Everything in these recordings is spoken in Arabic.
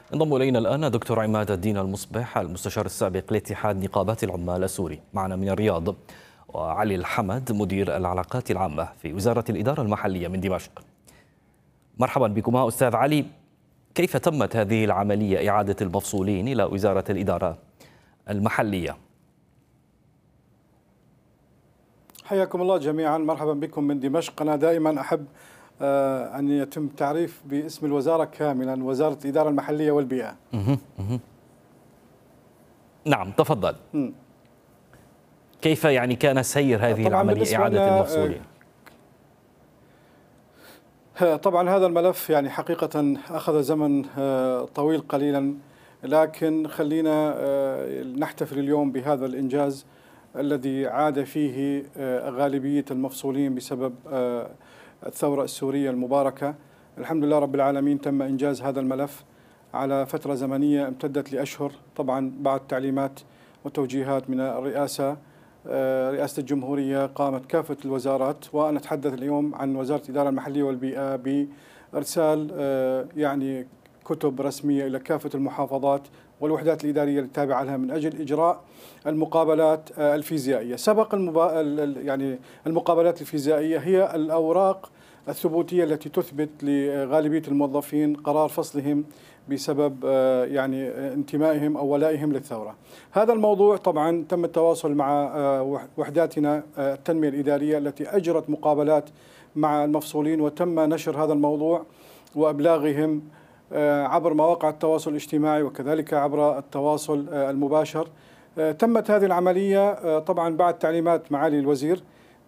انضم الينا الان دكتور عماد الدين المصبح المستشار السابق لاتحاد نقابات العمال السوري معنا من الرياض، وعلي الحمد مدير العلاقات العامه في وزاره الاداره المحليه من دمشق. مرحبا بكما استاذ علي، كيف تمت هذه العمليه اعاده المفصولين الى وزاره الاداره المحليه؟ حياكم الله جميعا، مرحبا بكم من دمشق. أنا دائما أحب أن يتم تعريف باسم الوزارة كاملا، وزارة الإدارة المحلية والبيئة. نعم تفضل. كيف يعني كان سير هذه العملية إعادة المفصولين؟ طبعا هذا الملف يعني حقيقة أخذ زمن طويل قليلا، لكن خلينا نحتفل اليوم بهذا الإنجاز الذي عاد فيه غالبية المفصولين بسبب الثورة السورية المباركة. الحمد لله رب العالمين تم إنجاز هذا الملف على فترة زمنية امتدت لأشهر، طبعا بعد تعليمات وتوجيهات من الرئاسة. رئاسة الجمهورية قامت كافة الوزارات، وأنا أتحدث اليوم عن وزارة الإدارة المحلية والبيئة بإرسال يعني كتب رسمية إلى كافة المحافظات والوحدات الإدارية التابعة لها من أجل إجراء المقابلات الفيزيائية. سبق يعني المقابلات الفيزيائية هي الأوراق الثبوتية التي تثبت لغالبية الموظفين قرار فصلهم بسبب يعني انتمائهم أو ولائهم للثورة. هذا الموضوع طبعا تم التواصل مع وحداتنا التنمية الإدارية التي أجرت مقابلات مع المفصولين، وتم نشر هذا الموضوع وأبلاغهم عبر مواقع التواصل الاجتماعي وكذلك عبر التواصل المباشر. تمت هذه العملية طبعا بعد تعليمات معالي الوزير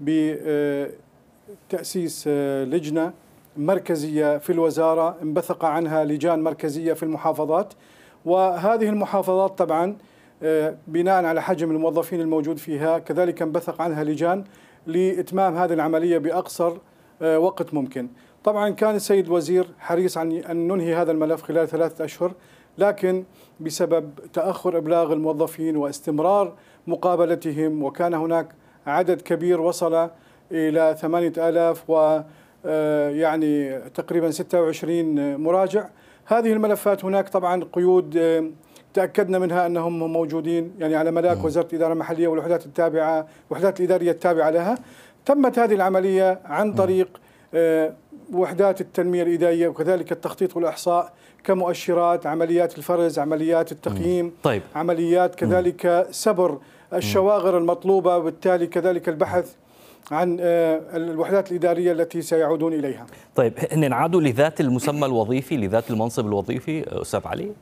بتأسيس لجنة مركزية في الوزارة، انبثق عنها لجان مركزية في المحافظات، وهذه المحافظات طبعا بناء على حجم الموظفين الموجود فيها كذلك انبثق عنها لجان لإتمام هذه العملية بأقصر وقت ممكن. طبعا كان السيد الوزير حريص أن ننهي هذا الملف خلال 3 أشهر، لكن بسبب تأخر إبلاغ الموظفين واستمرار مقابلتهم، وكان هناك عدد كبير وصل إلى 8000 يعني تقريبا 26 مراجع. هذه الملفات هناك طبعا قيود تأكدنا منها أنهم موجودين يعني على ملاك وزارة الإدارة المحلية والوحدات التابعة، الوحدات الإدارية التابعة لها. تمت هذه العملية عن طريق وحدات التنمية الإدارية وكذلك التخطيط والإحصاء كمؤشرات، عمليات الفرز، عمليات التقييم، طيب. عمليات كذلك سبر الشواغر المطلوبة، وبالتالي كذلك البحث عن الوحدات الإدارية التي سيعودون إليها. طيب هن عادوا لذات المسمى الوظيفي، لذات المنصب الوظيفي أستاذ علي؟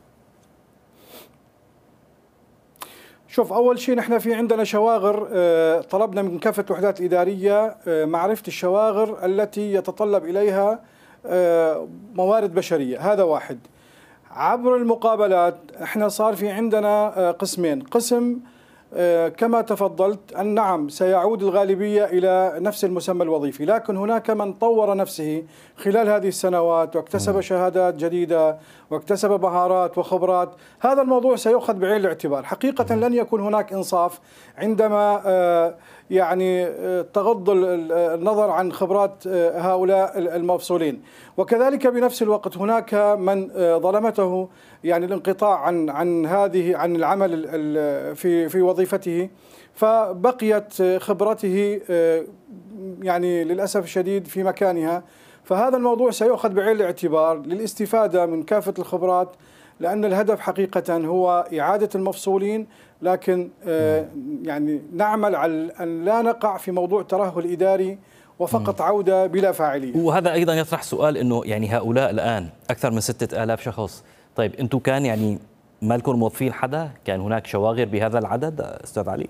شوف، أول شيء نحن في عندنا شواغر، طلبنا من كافة الوحدات الإدارية معرفة الشواغر التي يتطلب إليها موارد بشرية. هذا واحد. عبر المقابلات احنا صار في عندنا قسمين، قسم كما تفضلت أن نعم سيعود الغالبية إلى نفس المسمى الوظيفي، لكن هناك من طور نفسه خلال هذه السنوات واكتسب شهادات جديدة واكتسب مهارات وخبرات. هذا الموضوع سيؤخذ بعين الاعتبار. حقيقة لن يكون هناك إنصاف عندما يعني تغض النظر عن خبرات هؤلاء المفصولين، وكذلك بنفس الوقت هناك من ظلمته يعني الانقطاع عن العمل في وظيفته، فبقيت خبرته يعني للأسف الشديد في مكانها. فهذا الموضوع سيؤخذ بعين الاعتبار للاستفادة من كافة الخبرات، لأن الهدف حقيقة هو إعادة المفصولين، لكن يعني نعمل على أن لا نقع في موضوع ترهل إداري وفقط عودة بلا فاعلية. وهذا أيضا يطرح سؤال أنه يعني هؤلاء الآن أكثر من 6000 شخص، طيب أنتم كان يعني ما لكم موظفين حدا؟ كان هناك شواغر بهذا العدد أستاذ علي؟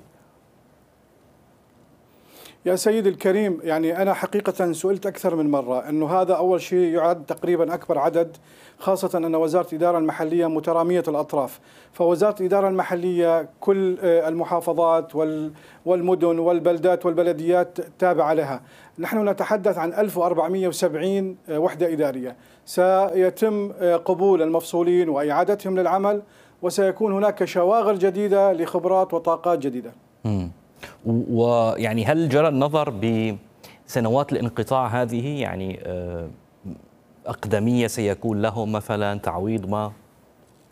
يا سيدي الكريم، يعني أنا حقيقة سئلت أكثر من مرة أنه هذا أول شيء يعد تقريبا أكبر عدد، خاصة أن وزارة الإدارة المحلية مترامية الأطراف. فوزارة الإدارة المحلية كل المحافظات والمدن والبلدات والبلديات تابعة لها. نحن نتحدث عن 1470 وحدة إدارية. سيتم قبول المفصولين وإعادتهم للعمل، وسيكون هناك شواغر جديدة لخبرات وطاقات جديدة. ويعني هل جرى النظر بسنوات الانقطاع هذه، يعني أقدمية سيكون لهم مثلا تعويض ما؟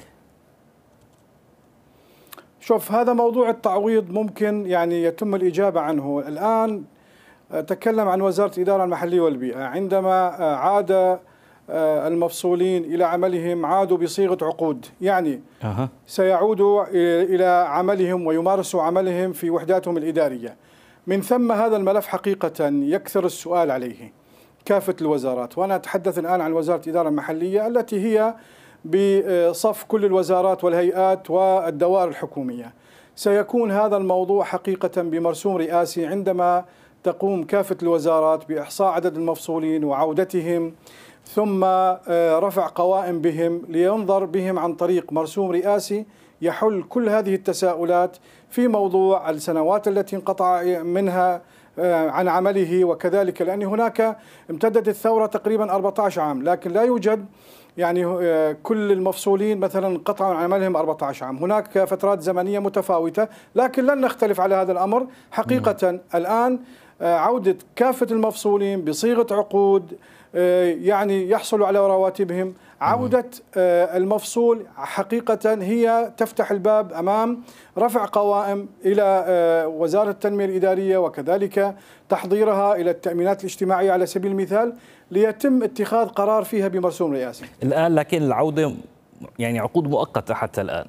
شوف، هذا موضوع التعويض ممكن يعني يتم الإجابة عنه الآن. تكلم عن وزارة الإدارة المحلية والبيئة، عندما عاد المفصولين إلى عملهم عادوا بصيغة عقود، يعني سيعودوا إلى عملهم ويمارسوا عملهم في وحداتهم الإدارية. من ثم هذا الملف حقيقة يكثر السؤال عليه كافة الوزارات، وأنا أتحدث الآن عن وزارة الإدارة المحلية التي هي بصف كل الوزارات والهيئات والدوائر الحكومية. سيكون هذا الموضوع حقيقة بمرسوم رئاسي عندما تقوم كافة الوزارات بإحصاء عدد المفصولين وعودتهم، ثم رفع قوائم بهم لينظر بهم عن طريق مرسوم رئاسي يحل كل هذه التساؤلات في موضوع السنوات التي انقطع منها عن عمله، وكذلك لأن هناك امتدت الثورة تقريبا 14 عام، لكن لا يوجد يعني كل المفصولين مثلا انقطعوا عن عملهم 14 عام، هناك فترات زمنية متفاوتة، لكن لن نختلف على هذا الأمر. حقيقة الآن عودة كافة المفصولين بصيغة عقود يعني يحصلوا على رواتبهم، عودة المفصول حقيقة هي تفتح الباب أمام رفع قوائم إلى وزارة التنمية الإدارية، وكذلك تحضيرها إلى التأمينات الاجتماعية على سبيل المثال، ليتم اتخاذ قرار فيها بمرسوم رئاسي الآن. لكن العودة يعني عقود مؤقتة حتى الآن.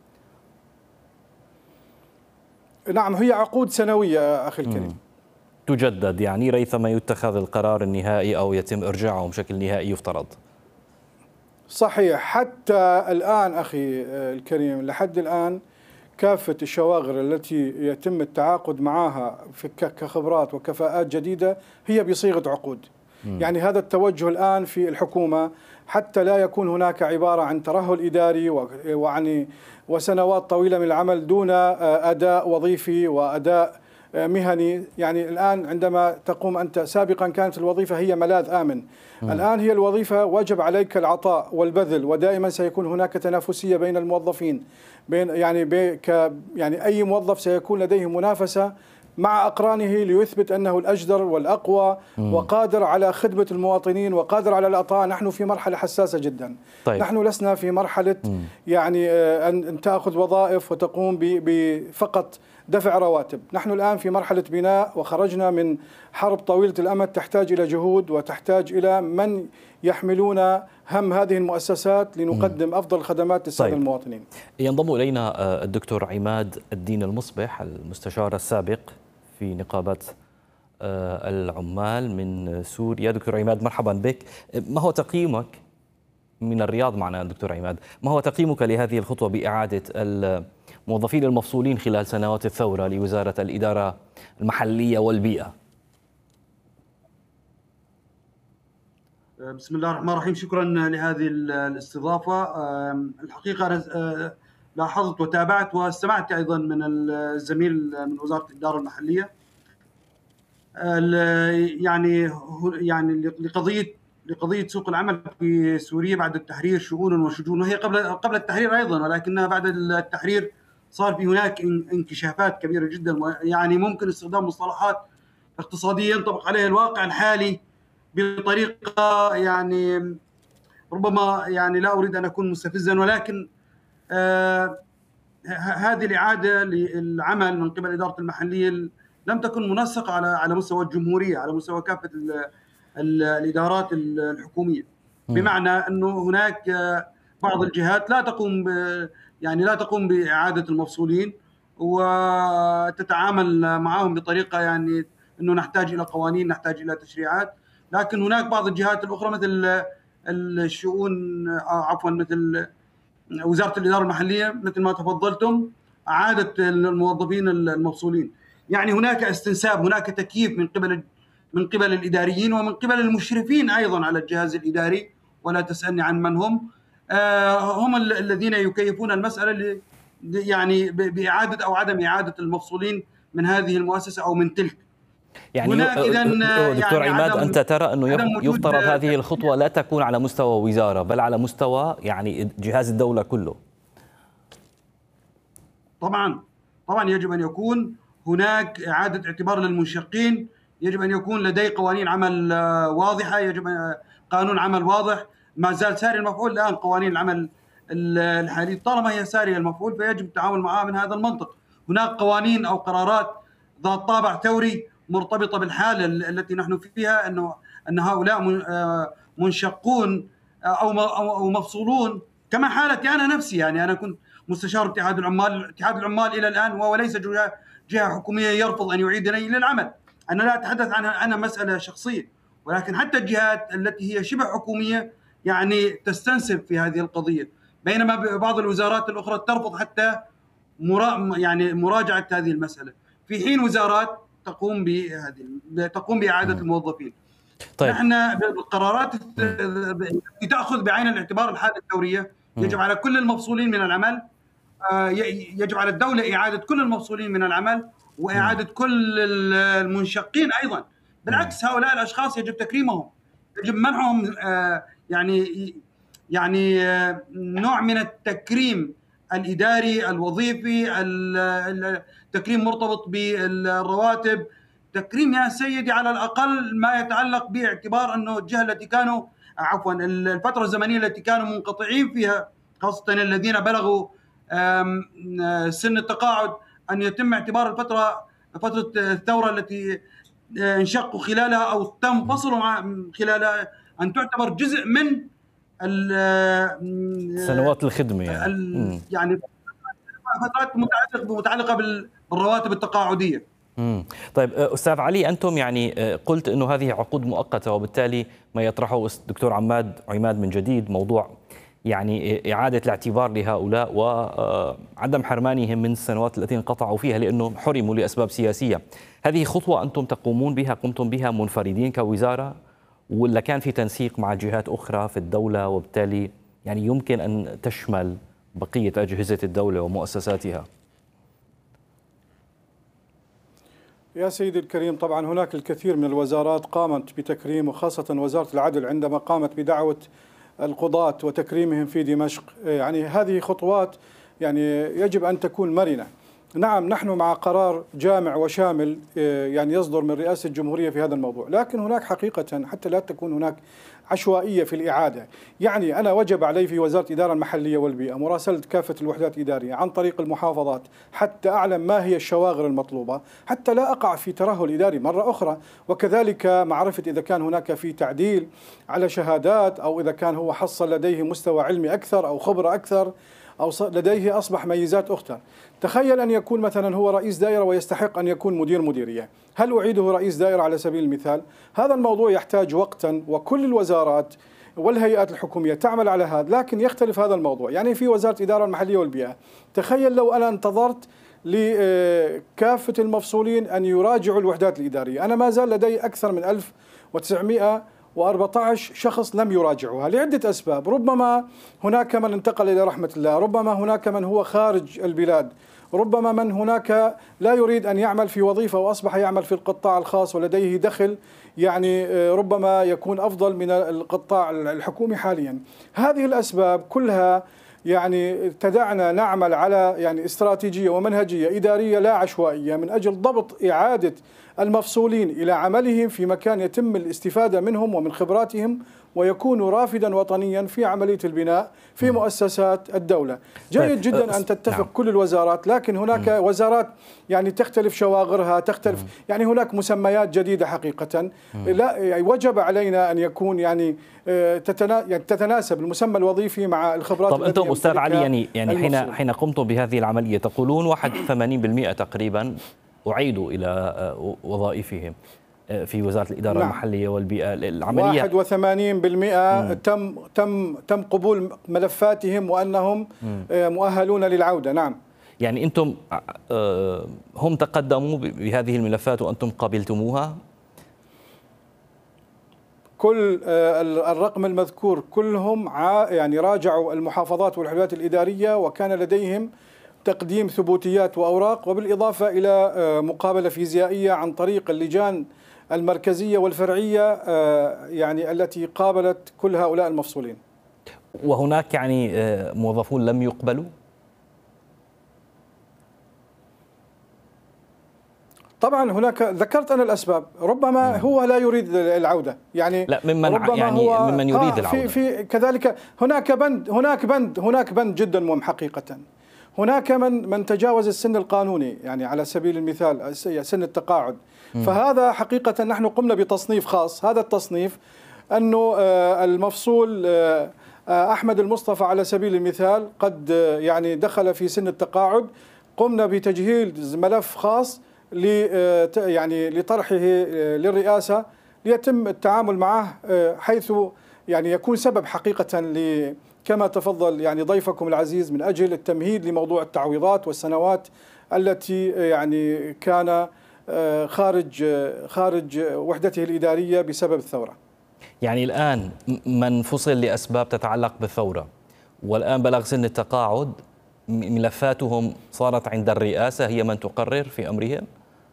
نعم، هي عقود سنوية أخي الكريم، تجدد يعني ريثما يتخذ القرار النهائي أو يتم إرجاعهم بشكل نهائي يفترض. صحيح. حتى الآن أخي الكريم، لحد الآن كافة الشواغر التي يتم التعاقد معها كخبرات وكفاءات جديدة هي بصيغة عقود. يعني هذا التوجه الآن في الحكومة حتى لا يكون هناك عبارة عن ترهل إداري وسنوات طويلة من العمل دون أداء وظيفي وأداء مهني. يعني الآن عندما تقوم أنت، سابقا كانت الوظيفة هي ملاذ آمن، الآن هي الوظيفة وجب عليك العطاء والبذل، ودائما سيكون هناك تنافسية بين الموظفين، يعني أي موظف سيكون لديه منافسة مع أقرانه ليثبت أنه الأجدر والأقوى وقادر على خدمة المواطنين وقادر على العطاء. نحن في مرحلة حساسة جدا. طيب. نحن لسنا في مرحلة يعني أن تأخذ وظائف وتقوم بفقط دفع رواتب. نحن الآن في مرحلة بناء، وخرجنا من حرب طويلة الأمد تحتاج إلى جهود وتحتاج إلى من يحملون هم هذه المؤسسات لنقدم أفضل خدمات للسادة المواطنين. ينضم إلينا الدكتور عماد الدين المصبح، المستشار السابق في نقابة العمال من سوريا. دكتور عماد مرحبا بك. ما هو تقييمك من الرياض معنا دكتور عماد؟ ما هو تقييمك لهذه الخطوة بإعادة الموظفين المفصولين خلال سنوات الثورة لوزارة الإدارة المحلية والبيئة؟ بسم الله الرحمن الرحيم، شكرا لهذه الاستضافة. الحقيقة أنا لاحظت وتابعت واستمعت أيضا من الزميل من وزارة الإدارة المحلية يعني لقضية سوق العمل في سوريا بعد التحرير شؤون وشجون، وهي قبل التحرير أيضا، ولكنها بعد التحرير صار في هناك انكشافات كبيرة جدا، يعني ممكن استخدام مصطلحات اقتصادية ينطبق عليها الواقع الحالي بطريقة يعني ربما يعني لا أريد أن أكون مستفزا، ولكن هذه الإعادة للعمل من قبل إدارة المحلية لم تكن منسقة على مستوى الجمهورية، على مستوى كافة الإدارات الحكومية، بمعنى أنه هناك بعض الجهات لا تقوم بإعادة المفصولين وتتعامل معهم بطريقة يعني أنه نحتاج إلى قوانين، نحتاج إلى تشريعات، لكن هناك بعض الجهات الأخرى مثل الشؤون مثل وزارة الإدارة المحلية مثل ما تفضلتم أعادت الموظفين المفصولين. يعني هناك استنساب، هناك تكييف من قبل الإداريين ومن قبل المشرفين أيضا على الجهاز الإداري، ولا تسألني عن من هم الذين يكيفون المسألة يعني بإعادة أو عدم إعادة المفصولين من هذه المؤسسة أو من تلك. يعني دكتور عماد، أنت ترى أنه يفترض هذه الخطوة لا تكون على مستوى وزارة بل على مستوى يعني جهاز الدولة كله؟ طبعا يجب أن يكون هناك إعادة اعتبار للمنشقين، يجب أن يكون لدي قوانين عمل واضحة، يجب قانون عمل واضح. ما زال ساري المفعول الآن قوانين العمل الحالي طالما هي سارية المفعول فيجب التعامل معها من هذا المنطق. هناك قوانين أو قرارات ذات طابع ثوري مرتبطة بالحالة التي نحن فيها، أن هؤلاء منشقون أو مفصولون، كما حالتي أنا نفسي. يعني أنا كنت مستشار اتحاد العمال إلى الآن، وهو ليس جهة حكومية يرفض أن يعيدني إلى العمل. أنا لا أتحدث عن مسألة شخصية، ولكن حتى الجهات التي هي شبه حكومية يعني تستنسب في هذه القضية، بينما بعض الوزارات الأخرى ترفض حتى مراجعة هذه المسألة، في حين وزارات تقوم بإعادة الموظفين. طيب. نحن بالقرارات التي تأخذ بعين الاعتبار الحالة الثورية يجب على كل المفصولين من العمل، يجب على الدولة إعادة كل المفصولين من العمل وإعادة كل المنشقين أيضا. بالعكس، هؤلاء الأشخاص يجب تكريمهم، يجب منحهم يعني نوع من التكريم الإداري الوظيفي، التكريم مرتبط بالرواتب، تكريم يا سيدي على الأقل ما يتعلق باعتبار أنه الجهة التي كانوا الفترة الزمنية التي كانوا منقطعين فيها، خاصة الذين بلغوا سن التقاعد، أن يتم اعتبار فترة الثورة التي انشقوا خلالها أو تم فصلوا خلالها أن تعتبر جزء من سنوات الخدمة يعني فترات متعلقة بالرواتب التقاعدية. طيب أستاذ علي، أنتم يعني قلت أنه هذه عقود مؤقتة، وبالتالي ما يطرحه الدكتور عماد من جديد موضوع يعني إعادة الاعتبار لهؤلاء وعدم حرمانهم من السنوات التي انقطعوا فيها لأنهم حرموا لأسباب سياسية. هذه خطوة أنتم قمتم بها منفردين كوزارة، ولا كان في تنسيق مع جهات أخرى في الدولة، وبالتالي يعني يمكن أن تشمل بقية أجهزة الدولة ومؤسساتها؟ يا سيدي الكريم، طبعا هناك الكثير من الوزارات قامت بتكريم، وخاصة وزارة العدل عندما قامت بدعوة القضاة وتكريمهم في دمشق. يعني هذه خطوات يعني يجب أن تكون مرنة. نعم، نحن مع قرار جامع وشامل يعني يصدر من رئاسة الجمهورية في هذا الموضوع، لكن هناك حقيقة حتى لا تكون هناك عشوائية في الإعادة. يعني أنا وجب علي في وزارة الإدارة المحلية والبيئة مراسلة كافة الوحدات الإدارية عن طريق المحافظات حتى أعلم ما هي الشواغر المطلوبة، حتى لا أقع في ترهل إداري مرة أخرى، وكذلك معرفة إذا كان هناك في تعديل على شهادات، أو إذا كان هو حصل لديه مستوى علمي أكثر أو خبرة أكثر، أو لديه أصبح ميزات أخرى. تخيل أن يكون مثلا هو رئيس دائرة ويستحق أن يكون مدير مديرية، هل أعيده رئيس دائرة على سبيل المثال؟ هذا الموضوع يحتاج وقتا، وكل الوزارات والهيئات الحكومية تعمل على هذا، لكن يختلف هذا الموضوع. يعني في وزارة الإدارة المحلية والبيئة، تخيل لو أنا انتظرت لكافة المفصولين أن يراجعوا الوحدات الإدارية، أنا ما زال لدي أكثر من 1914 شخص لم يراجعوها لعدة أسباب. ربما هناك من انتقل إلى رحمة الله، ربما هناك من هو خارج البلاد، ربما من هناك لا يريد أن يعمل في وظيفة وأصبح يعمل في القطاع الخاص ولديه دخل يعني ربما يكون أفضل من القطاع الحكومي حاليا. هذه الأسباب كلها يعني تدعنا نعمل على يعني استراتيجية ومنهجية إدارية لا عشوائية من أجل ضبط إعادة المفصولين إلى عملهم في مكان يتم الاستفادة منهم ومن خبراتهم، ويكون رافدا وطنيا في عملية البناء في مؤسسات الدولة. جيد جدا أن تتفق كل الوزارات، لكن هناك وزارات يعني تختلف شواغرها، تختلف يعني هناك مسميات جديدة حقيقة. لا يعني وجب علينا أن يكون يعني تتناسب المسمى الوظيفي مع الخبرات. طب أنتم أستاذ علي يعني حين قمتم بهذه العملية تقولون 81% تقريبا أعيدوا إلى وظائفهم في وزارة الإدارة المحلية والبيئة. العملية 81% تم قبول ملفاتهم وأنهم مؤهلون للعودة. نعم، يعني أنتم هم تقدموا بهذه الملفات وأنتم قبلتموها؟ كل الرقم المذكور كلهم يعني راجعوا المحافظات والوحدات الإدارية، وكان لديهم تقديم ثبوتيات وأوراق، وبالإضافة إلى مقابلة فيزيائية عن طريق اللجان المركزية والفرعية يعني التي قابلت كل هؤلاء المفصولين. وهناك يعني موظفون لم يقبلوا؟ طبعا هناك ذكرت أنا الأسباب، ربما هو لا يريد العودة، يعني لا ممن يريد العودة. في كذلك هناك بند جدا مهم حقيقة. هناك من تجاوز السن القانوني، يعني على سبيل المثال سن التقاعد. فهذا حقيقة نحن قمنا بتصنيف خاص. هذا التصنيف أنه المفصول أحمد المصطفى على سبيل المثال قد يعني دخل في سن التقاعد، قمنا بتجهيز ملف خاص يعني لطرحه للرئاسة ليتم التعامل معه، حيث يعني يكون سبب حقيقة كما تفضل يعني ضيفكم العزيز من أجل التمهيد لموضوع التعويضات والسنوات التي يعني كان خارج وحدته الإدارية بسبب الثورة. يعني الآن من فصل لأسباب تتعلق بالثورة والآن بلغ سن التقاعد، ملفاتهم صارت عند الرئاسة هي من تقرر في أمرهم؟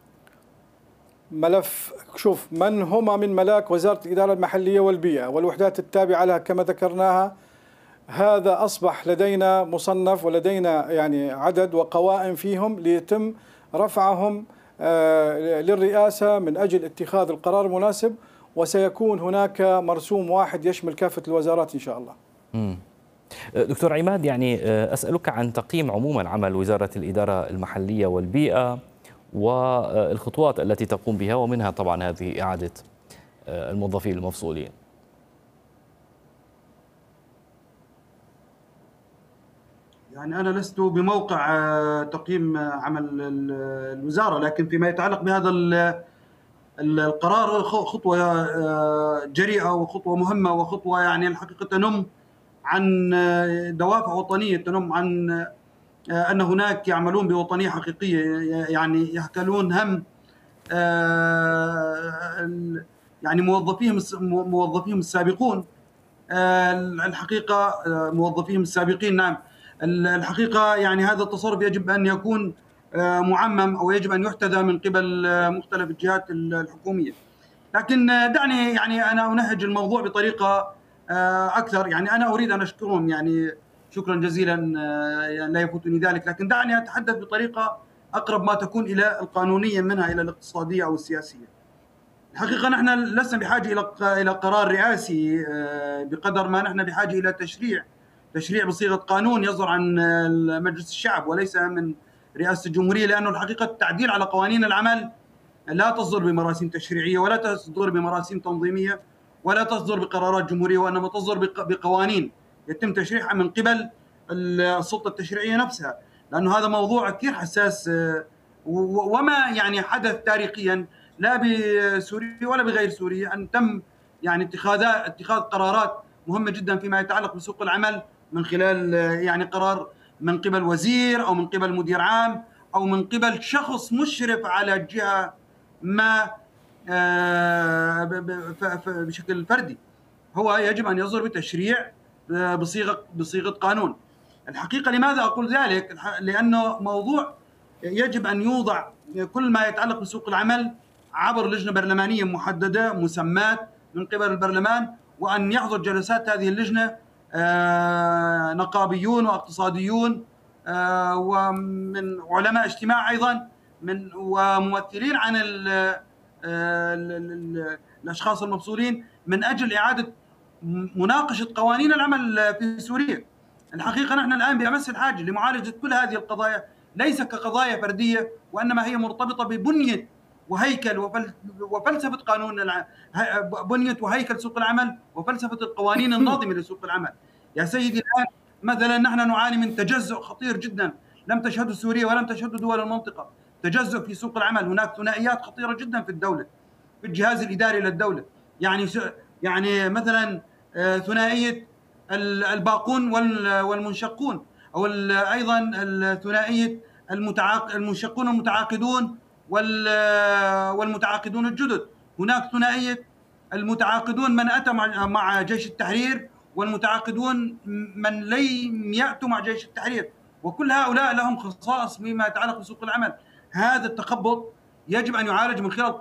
ملف شوف من هما من ملاك وزارة الإدارة المحلية والبيئة والوحدات التابعة لها كما ذكرناها، هذا أصبح لدينا مصنف ولدينا يعني عدد وقوائم فيهم ليتم رفعهم للرئاسة من أجل اتخاذ القرار المناسب، وسيكون هناك مرسوم واحد يشمل كافة الوزارات إن شاء الله. دكتور عماد، يعني أسألك عن تقييم عموما عمل وزارة الإدارة المحلية والبيئة والخطوات التي تقوم بها، ومنها طبعا هذه إعادة الموظفين المفصولين. يعني أنا لست بموقع تقييم عمل الوزارة، لكن فيما يتعلق بهذا القرار خطوة جريئة وخطوة مهمة وخطوة يعني الحقيقة تنم عن دوافع وطنية، تنم عن أن هناك يعملون بوطنية حقيقية، يعني يحكلون هم يعني موظفيهم السابقون. الحقيقة موظفيهم السابقين، نعم الحقيقة يعني هذا التصرف يجب أن يكون معمم أو يجب أن يحتذى من قبل مختلف الجهات الحكومية. لكن دعني يعني أنا أنهج الموضوع بطريقة أكثر. يعني أنا أريد أن أشكرهم يعني شكرا جزيلا، يعني لا يفوتني ذلك، لكن دعني أتحدث بطريقة أقرب ما تكون إلى القانونية منها إلى الاقتصادية أو السياسية. الحقيقة نحن لسنا بحاجة إلى قرار رئاسي بقدر ما نحن بحاجة إلى تشريع بصيغة قانون يصدر عن مجلس الشعب وليس من رئاسة الجمهورية، لأنه الحقيقة التعديل على قوانين العمل لا تصدر بمراسيم تشريعية ولا تصدر بمراسيم تنظيمية ولا تصدر بقرارات جمهورية، وإنما تصدر بقوانين يتم تشريعها من قبل السلطة التشريعية نفسها، لأنه هذا موضوع كثير حساس. وما يعني حدث تاريخيا لا بسوريا ولا بغير سوريا أن تم يعني اتخاذ قرارات مهمة جدا فيما يتعلق بسوق العمل من خلال يعني قرار من قبل وزير أو من قبل مدير عام أو من قبل شخص مشرف على جهة ما بشكل فردي. هو يجب أن يصدر بتشريع بصيغة قانون. الحقيقة لماذا أقول ذلك؟ لأنه موضوع يجب أن يوضع كل ما يتعلق بسوق العمل عبر لجنة برلمانية محددة مسماة من قبل البرلمان، وأن يحضر جلسات هذه اللجنة نقابيون واقتصاديون ومن علماء اجتماع أيضا وممثلين عن الأشخاص المفصولين من أجل إعادة مناقشة قوانين العمل في سوريا. الحقيقة نحن الآن بأمس الحاجة لمعالجة كل هذه القضايا ليس كقضايا فردية، وإنما هي مرتبطة ببنية وهيكل وفلسفة بنية وهيكل سوق العمل وفلسفة القوانين الناظمة لسوق العمل. يا سيدي الآن مثلا نحن نعاني من تجزؤ خطير جدا لم تشهده سوريا ولم تشهده دول المنطقة. تجزؤ في سوق العمل، هناك ثنائيات خطيرة جدا في الدولة في الجهاز الإداري للدولة. يعني مثلا ثنائية الباقون والمنشقون، أو أيضا الثنائية المنشقون المتعاقدون والمتعاقدون الجدد. هناك ثنائية المتعاقدون من أتى مع جيش التحرير والمتعاقدون من لم يأتوا مع جيش التحرير، وكل هؤلاء لهم خصائص فيما يتعلق بسوق العمل. هذا التخبط يجب أن يعالج من خلال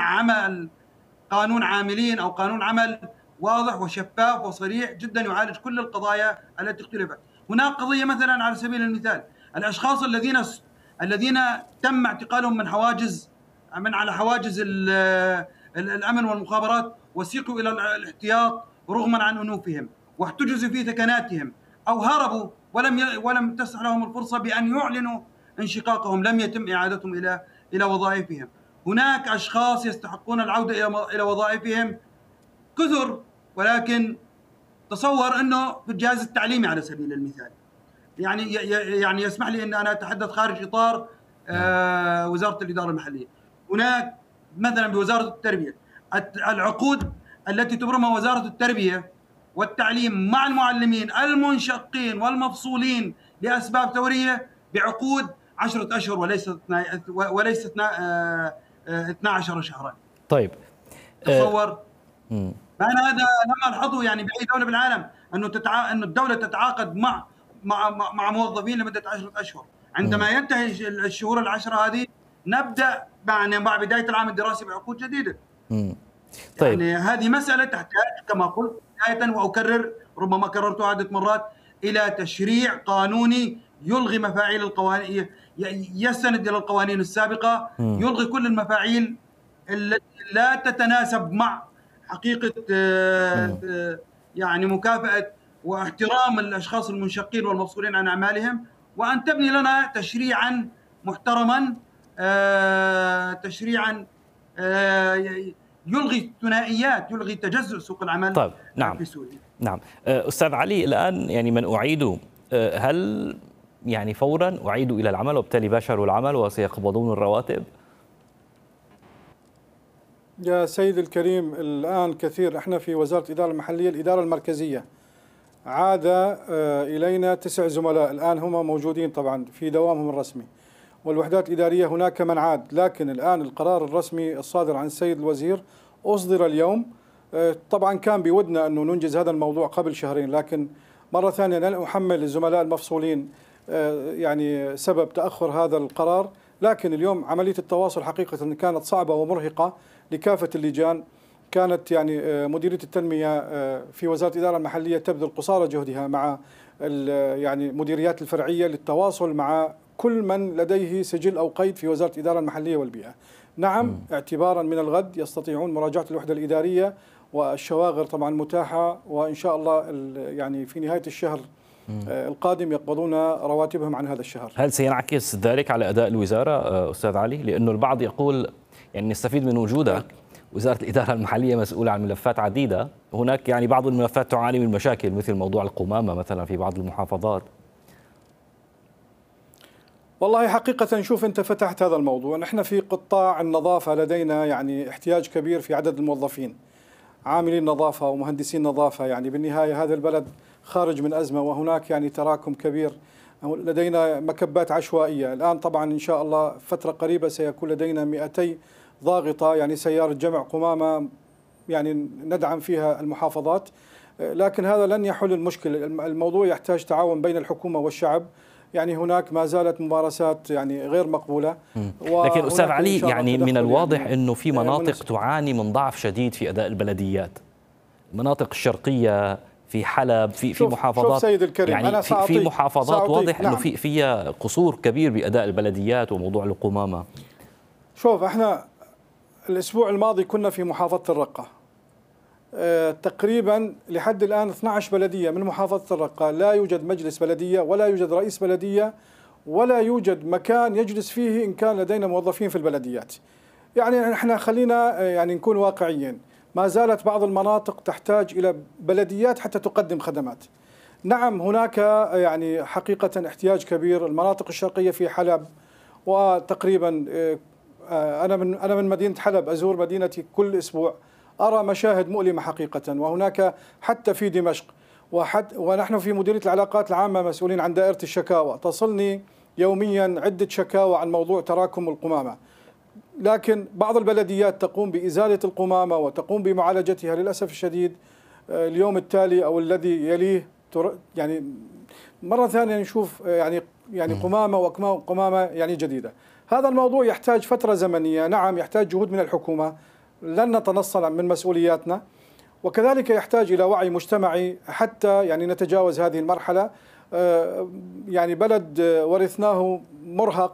قانون عاملين أو قانون عمل واضح وشفاف وصريح جدا يعالج كل القضايا التي اختلفت. هناك قضية مثلا على سبيل المثال الأشخاص الذين تم اعتقالهم من حواجز من على حواجز الامن والمخابرات وسيقوا الى الاحتياط رغما عن انوفهم، واحتجزوا في ثكناتهم او هربوا ولم تسع لهم الفرصه بان يعلنوا انشقاقهم، لم يتم اعادتهم الى وظائفهم. هناك اشخاص يستحقون العوده الى وظائفهم كثر، ولكن تصور انه في الجهاز التعليمي على سبيل المثال، يعني يسمح لي ان انا اتحدث خارج اطار وزاره الاداره المحليه. هناك مثلا بوزاره التربيه العقود التي تبرمها وزاره التربيه والتعليم مع المعلمين المنشقين والمفصولين لاسباب ثوريه بعقود 10 اشهر وليس 12 شهرا. طيب تصور. فانا هذا لم الحظه يعني باي دوله بالعالم انه الدوله تتعاقد مع موظفين لمده 10 اشهر. عندما ينتهي الشهور العشره هذه نبدا مع بدايه العام الدراسي بعقود جديده. طيب. يعني هذه مساله تحتاج كما قلت بدايه واكرر، ربما كررتها عده مرات، الى تشريع قانوني يلغي مفاعيل القوانين، يستند الى القوانين السابقه، يلغي كل المفاعيل التي لا تتناسب مع حقيقه يعني مكافاه واحترام الاشخاص المنشقين والمفصولين عن اعمالهم، وان تبني لنا تشريعا محترما، تشريعا يلغي الثنائيات، يلغي تجزؤ سوق العمل. طيب. نعم. في سوريا. نعم. أستاذ علي، الآن يعني من أعيدوا، هل يعني فورا أعيدوا إلى العمل وبالتالي باشروا العمل وسيقبضون الرواتب؟ يا سيدي الكريم، الآن كثير، احنا في وزارة الإدارة المحلية الإدارة المركزية عاد إلينا 9 زملاء الآن هم موجودين طبعا في دوامهم الرسمي، والوحدات الإدارية هناك من عاد، لكن الآن القرار الرسمي الصادر عن السيد الوزير أصدر اليوم. طبعا كان بودنا أنه ننجز هذا الموضوع قبل شهرين، لكن مرة ثانية لن أحمل الزملاء المفصولين يعني سبب تأخر هذا القرار، لكن اليوم عملية التواصل حقيقة كانت صعبة ومرهقة لكافة اللجان. كانت يعني مديرية التنمية في وزارة الإدارة المحلية تبذل قصارى جهدها مع يعني مديريات الفرعية للتواصل مع كل من لديه سجل أو قيد في وزارة الإدارة المحلية والبيئة. نعم، اعتبارا من الغد يستطيعون مراجعة الوحدة الإدارية والشواغر طبعا متاحة، وإن شاء الله يعني في نهاية الشهر القادم يقبضون رواتبهم عن هذا الشهر. هل سينعكس ذلك على أداء الوزارة أستاذ علي؟ لأنه البعض يقول يعني نستفيد من وجودك، وزارة الإدارة المحلية مسؤولة عن ملفات عديدة، هناك يعني بعض الملفات تعاني من مشاكل مثل موضوع القمامة مثلا في بعض المحافظات. والله حقيقة شوف، أنت فتحت هذا الموضوع. نحن في قطاع النظافة لدينا يعني احتياج كبير في عدد الموظفين، عاملين نظافة ومهندسين نظافة. يعني بالنهاية هذا البلد خارج من أزمة، وهناك يعني تراكم كبير. لدينا مكبات عشوائية. الآن طبعا إن شاء الله فترة قريبة سيكون لدينا 200 ضاغطة، يعني سيارة جمع قمامة يعني ندعم فيها المحافظات، لكن هذا لن يحل المشكلة. الموضوع يحتاج تعاون بين الحكومة والشعب. يعني هناك ما زالت ممارسات يعني غير مقبولة. لكن أستاذ علي، يعني من الواضح أنه في مناطق تعاني من ضعف شديد في أداء البلديات، المناطق الشرقية في حلب، في محافظات، شوف سيد الكريم، يعني أنا في محافظات واضح نعم. أنه فيها قصور كبير بأداء البلديات وموضوع القمامة. شوف، احنا الأسبوع الماضي كنا في محافظة الرقة، تقريبا لحد الآن 12 بلدية من محافظة الرقة لا يوجد مجلس بلدية ولا يوجد رئيس بلدية ولا يوجد مكان يجلس فيه إن كان لدينا موظفين في البلديات. يعني احنا خلينا يعني نكون واقعيين، ما زالت بعض المناطق تحتاج إلى بلديات حتى تقدم خدمات. نعم، هناك يعني حقيقة احتياج كبير. المناطق الشرقية في حلب، وتقريبا أنا من مدينة حلب، أزور مدينتي كل أسبوع، أرى مشاهد مؤلمة حقيقة. وهناك حتى في دمشق، ونحن في مديرية العلاقات العامة مسؤولين عن دائرة الشكاوى، تصلني يوميا عدة شكاوى عن موضوع تراكم القمامة. لكن بعض البلديات تقوم بإزالة القمامة وتقوم بمعالجتها، للأسف الشديد اليوم التالي أو الذي يليه يعني مرة ثانية نشوف يعني قمامة وقمامة يعني جديدة. هذا الموضوع يحتاج فترة زمنية. نعم، يحتاج جهود من الحكومة، لن نتنصل من مسؤولياتنا، وكذلك يحتاج إلى وعي مجتمعي حتى يعني نتجاوز هذه المرحلة. يعني بلد ورثناه مرهق،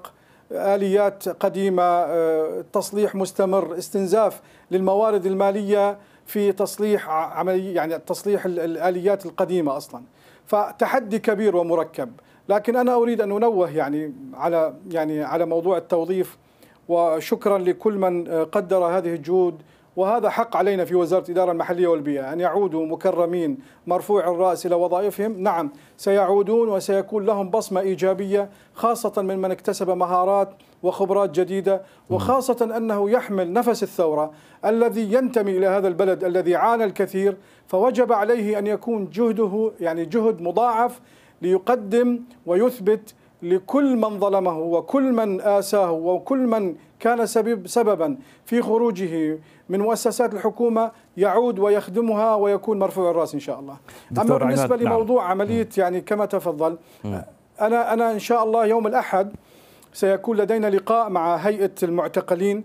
آليات قديمة، تصليح مستمر، استنزاف للموارد المالية في تصليح عملية، يعني تصليح الآليات القديمة أصلا. فتحدي كبير ومركب. لكن أنا أريد أن أنوه على موضوع التوظيف، وشكرا لكل من قدر هذه الجهود. وهذا حق علينا في وزارة الإدارة المحلية والبيئة أن يعودوا مكرمين مرفوع الرأس إلى وظائفهم. نعم سيعودون وسيكون لهم بصمة إيجابية، خاصة من اكتسب مهارات وخبرات جديدة، وخاصة أنه يحمل نفس الثورة الذي ينتمي إلى هذا البلد الذي عانى الكثير، فوجب عليه أن يكون جهده جهد مضاعف ليقدم ويثبت لكل من ظلمه وكل من آساه وكل من كان سببا في خروجه من مؤسسات الحكومة يعود ويخدمها ويكون مرفوع الرأس إن شاء الله. أما بالنسبة لموضوع عملية كما تفضل، أنا إن شاء الله يوم الأحد سيكون لدينا لقاء مع هيئة المعتقلين،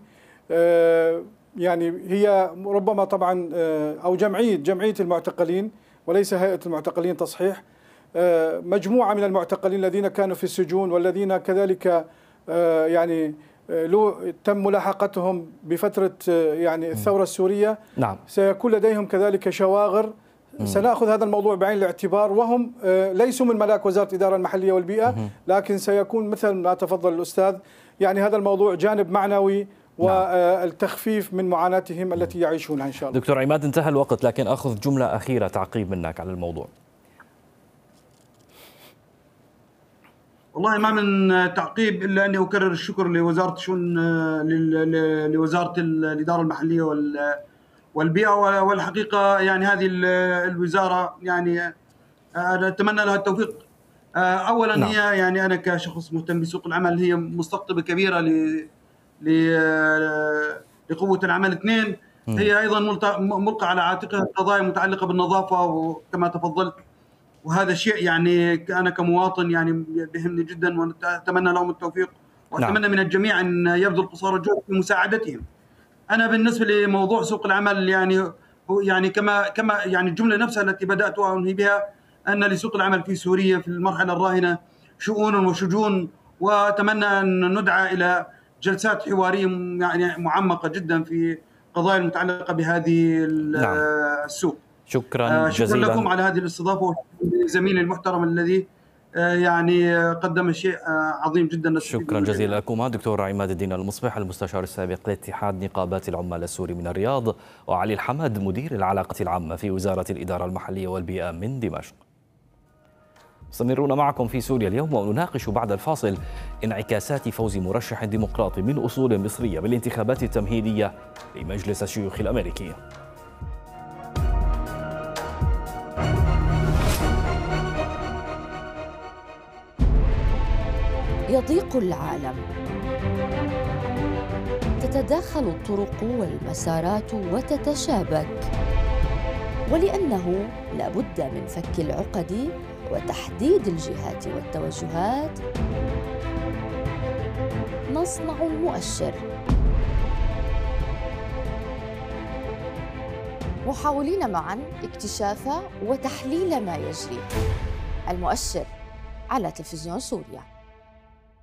هي ربما طبعا أو جمعية المعتقلين وليس هيئة المعتقلين، تصحيح. مجموعة من المعتقلين الذين كانوا في السجون والذين كذلك تم ملاحقتهم بفترة الثورة السورية. نعم. سيكون لديهم كذلك شواغر. سنأخذ هذا الموضوع بعين الاعتبار، وهم ليسوا من ملاك وزارة الإدارة المحلية والبيئة، لكن سيكون مثل ما تفضل الأستاذ، هذا الموضوع جانب معنوي والتخفيف من معاناتهم التي يعيشونها إن شاء الله. دكتور عماد، انتهى الوقت، لكن أخذ جملة أخيرة تعقيب منك على الموضوع. والله ما من تعقيب إلا أني أكرر الشكر لوزارة لوزارة الإدارة المحلية والبيئة. والحقيقة هذه الوزارة أنا أتمنى لها التوفيق. أولا نعم. هي أنا كشخص مهتم بسوق العمل هي مستقطبة كبيرة لقوة العمل. اثنين، هي أيضا ملقى على عاتقها قضايا متعلقة بالنظافة وكما تفضلت، وهذا شيء أنا كمواطن بيهمني جدا، وأتمنى لهم التوفيق، وأتمنى من الجميع أن يبذل قصارى الجهد في مساعدتهم. أنا بالنسبة لموضوع سوق العمل كما الجملة نفسها التي بدأت وأنهي بها، أن لسوق العمل في سوريا في المرحلة الراهنة شؤون وشجون، وأتمنى أن ندعى إلى جلسات حوارية معمقة جدا في قضايا المتعلقة بهذه السوق. شكرا جزيلا. شكرا لكم على هذه الاستضافة، وزميلي المحترم الذي قدم شيء عظيم جدا. شكرا جزيلا لكم. دكتور عماد الدين المصبح، المستشار السابق لاتحاد نقابات العمال السوري من الرياض، وعلي الحمد، مدير العلاقة العامة في وزارة الإدارة المحلية والبيئة من دمشق. مستمرون معكم في سوريا اليوم، ونناقش بعد الفاصل انعكاسات فوز مرشح ديمقراطي من أصول مصرية بالانتخابات التمهيدية لمجلس الشيوخ الأمريكي. يضيق العالم، تتداخل الطرق والمسارات وتتشابك، ولأنه لا بد من فك العقد وتحديد الجهات والتوجهات، نصنع المؤشر، محاولين معا اكتشاف وتحليل ما يجري. المؤشر على تلفزيون سوريا.